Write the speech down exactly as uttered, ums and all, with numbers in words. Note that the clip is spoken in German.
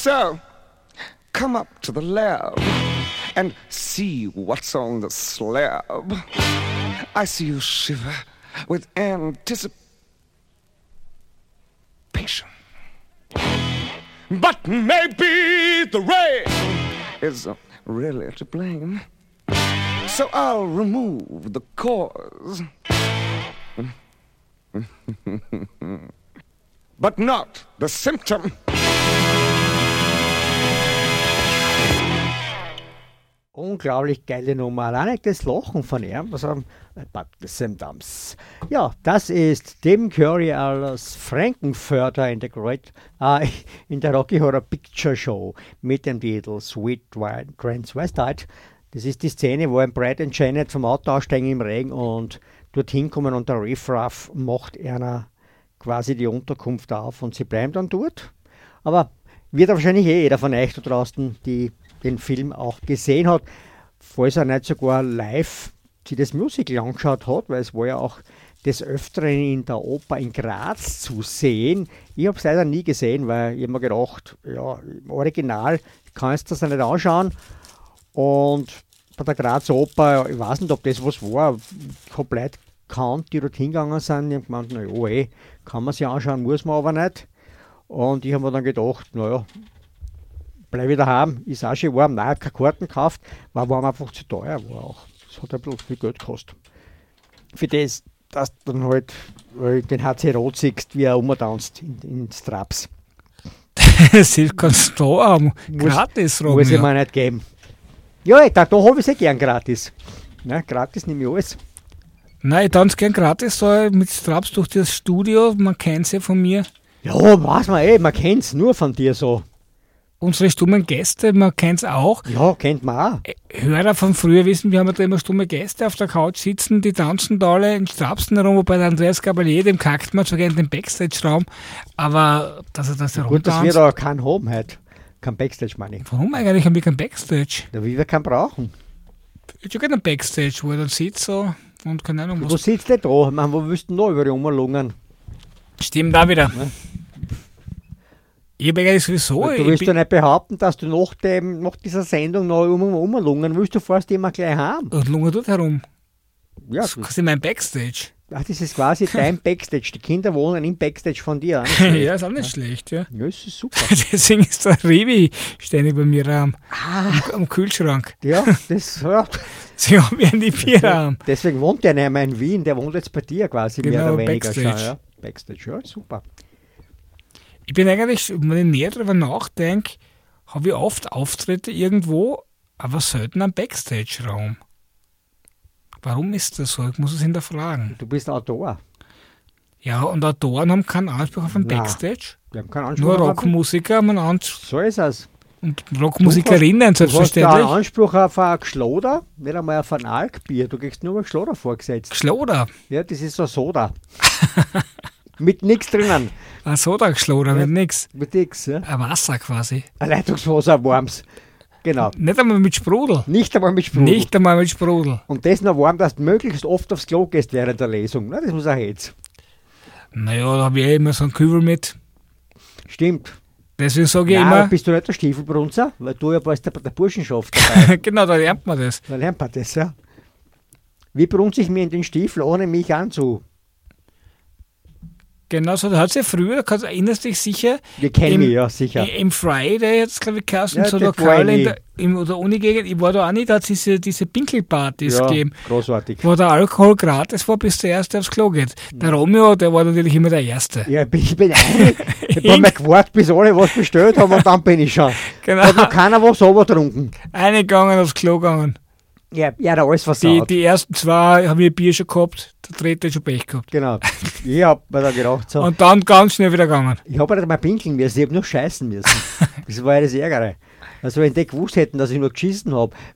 So, come up to the lab and see what's on the slab. I see you shiver with anticipation. But maybe the rain is really to blame. So I'll remove the cause. But not the symptom. Unglaublich geile Nummer. Allein das Lachen von ihm, also, but the symptoms. Ja, das ist Tim Curry als Frankenfurter in der, Great, äh, in der Rocky Horror Picture Show mit dem Titel Sweet Wine Transvestite. Das ist die Szene, wo ein Brad und Janet vom Auto aussteigen im Regen und dorthin kommen und der Riff Raff macht einer quasi die Unterkunft auf und sie bleiben dann dort. Aber wird wahrscheinlich eh jeder von euch da draußen, die den Film auch gesehen hat, falls er nicht sogar live sich das Musical angeschaut hat, weil es war ja auch des Öfteren in der Oper in Graz zu sehen. Ich habe es leider nie gesehen, weil ich habe mir gedacht, ja, im Original kannst du das nicht anschauen. Und bei der Grazer Oper, ich weiß nicht, ob das was war, ich habe Leute gekannt, die dort hingegangen sind, die haben gemeint, naja, eh, kann man sich anschauen, muss man aber nicht. Und ich habe mir dann gedacht, naja, bleibe ich daheim, ist auch schön warm. Nein, ich habe keine Karten gekauft, weil war einfach zu teuer. War auch. Das hat ein bisschen viel Geld gekostet. Für das, dass du dann halt den H C Roth siehst, wie er umtanzt in, in Straps. Das kannst du da haben. Gratis rum. Muss ich ja. mir nicht geben. Ja, ich dachte, da habe ich es gern gratis. Ne, gratis nehme ich alles. Nein, ich tanze gern gratis so mit Straps durch das Studio. Man kennt sie ja von mir. Ja, weiß man eh, man kennt es nur von dir so. Unsere stummen Gäste, man kennt es auch. Ja, kennt man auch. Hörer von früher wissen, wir haben ja da immer stumme Gäste auf der Couch sitzen, die tanzen da alle in Strapsen herum, wobei der Andreas Gabalier, dem kackt man so gerne den Backstage-Raum, aber dass er das Gut, dass wir da keinen haben heute. Kein Backstage, meine ich. Warum eigentlich haben wir keinen Backstage? Ja, wie wir keinen brauchen. Ich habe einen Backstage, wo er dann sitzt so und keine Ahnung was. Wo sitzt der da? Ich meine, wo willst du denn da über die Umlungen? Stimmt da wieder. Ja. Ich habe eigentlich sowieso... Du willst ja nicht behaupten, dass du nach, dem, nach dieser Sendung noch um, umlungen willst, du fährst immer gleich heim. Und lungern dort herum. Ja, das ist quasi mein Backstage. Ach, das ist quasi dein Backstage. Die Kinder wohnen im Backstage von dir. Ja, ist auch nicht ja. schlecht, ja. Ja, das ist super. Deswegen ist der Rivi ständig bei mir am, ah. am Kühlschrank. Ja, das hört. Sie haben ja die Bier am. Deswegen wohnt der nicht mehr in Wien, der wohnt jetzt bei dir quasi genau, mehr oder weniger. Backstage. Schon, ja. Backstage, ja, super. Ich bin eigentlich, wenn ich näher darüber nachdenke, habe ich oft Auftritte irgendwo, aber selten am Backstage-Raum. Warum ist das so? Ich muss es hinterfragen. Du bist Autor. Ja, und Autoren haben keinen Anspruch auf ein Nein, Backstage. Die haben keinen Anspruch Nur auf Rockmusiker haben einen Anspruch. So ist es. Und Rockmusikerinnen, selbstverständlich. Du hast einen Anspruch auf ein Gschloder, nicht einmal auf ein Alkbier. Du kriegst nur ein Gschloder vorgesetzt. Gschloder? Ja, das ist so Soda. Mit nichts drinnen. Ein Soda-Gschloder, ja, mit nichts. Mit nichts, ja. Ein Wasser quasi. Ein Leitungswasser, warmes. Genau. Nicht einmal mit Sprudel. Nicht einmal mit Sprudel. Nicht einmal mit Sprudel. Und das noch warm, dass du möglichst oft aufs Klo gehst während der Lesung. Na, das muss auch jetzt. Naja, da habe ich eh immer so einen Kübel mit. Stimmt. Deswegen sage ich Nein, immer... bist du nicht der Stiefelbrunzer? Weil du ja bist bei der Burschenschaft dabei. Genau, da lernt man das. Da lernt man das, ja. Wie brunze ich mir in den Stiefel, ohne mich anzu... Genau so, da hat es ja früher, du erinnerst dich sicher. Wir kennen mich, ja, sicher. Im Friday jetzt, glaube ich, geheißen, ja, so lokal in der, in der Uni-Gegend. Ich war da auch nicht, da hat es diese, diese Pinkelpartys ja, gegeben. Großartig. Wo der Alkohol gratis war, bis der Erste aufs Klo geht. Der Romeo, der war natürlich immer der Erste. Ja, ich bin ein, ich habe mal gewartet, bis alle was bestellt haben und dann bin ich schon. Genau. Hat noch keiner was runtergetrunken. Eingegangen, aufs Klo gegangen. Ja, ja, da alles Die, versaut. die ersten zwei haben ihr Bier schon gehabt, der dritte hat schon Pech gehabt. Genau. Ich hab mir da gedacht, so. Und dann ganz schnell wieder gegangen. Ich habe nicht mal pinkeln müssen, ich habe nur scheißen müssen. Das war ja das Ärgere. Also wenn die gewusst hätten, dass ich nur geschissen habe,